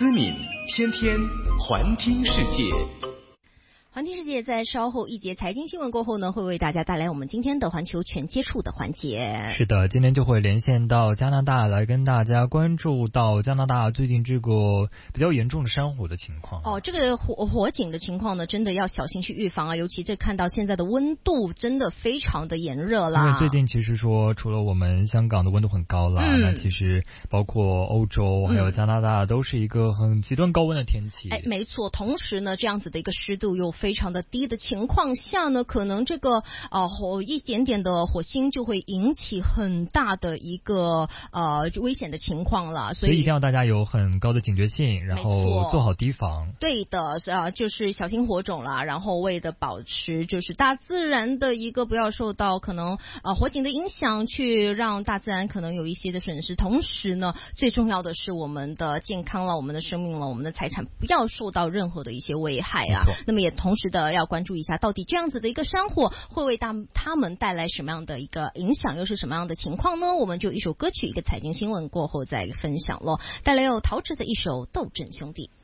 思敏天天环听世界。 环听世界在稍后一节财经新闻过后呢，会为大家带来我们今天的环球全接触的环节。 是的，今天就会连线到加拿大来跟大家关注到加拿大最近这个比较严重的山火的情况。 这个火警的情况呢，真的要小心去预防啊！尤其这看到现在的温度真的非常的炎热啦。 因为最近其实说除了我们香港的温度很高啦，那其实包括欧洲还有加拿大都是一个很极端高温的天气。 没错。同时呢，这样子的一个湿度又非常的低的情况下呢，可能这个一点点的火星就会引起很大的一个危险的情况了，所以一定要大家有很高的警觉性，然后做好提防。 对的，就是小心火种啦，然后为的保持就是大自然的一个不要受到可能火警的影响，去让大自然可能有一些的损失。同时呢，最重要的是我们的健康了，我们的生命了，我们的财产不要受到任何的一些危害啊。那么也同时的要关注一下，到底这样子的一个山火会为他们带来什么样的一个影响，又是什么样的情况呢？我们就一首歌曲一个财经新闻过后再分享咯。带来有陶喆的一首《斗阵兄弟》。